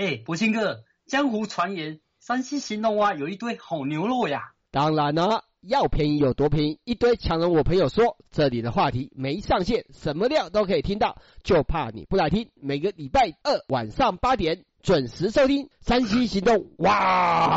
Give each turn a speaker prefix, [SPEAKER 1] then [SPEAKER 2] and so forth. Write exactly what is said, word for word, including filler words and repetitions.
[SPEAKER 1] 哎，博兴哥，江湖传言山西行动蛙有一堆好牛肉呀。
[SPEAKER 2] 当然了，要便宜有多便宜，一堆强人我朋友说，这里的话题没上限，什么料都可以听到，就怕你不来听。每个礼拜二晚上八点准时收听山西行动蛙。